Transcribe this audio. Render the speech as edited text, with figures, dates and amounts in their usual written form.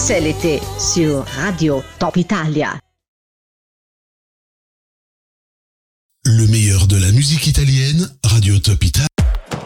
C'est l'été sur Radio Top Italia. Le meilleur de la musique italienne, Radio Top Italia.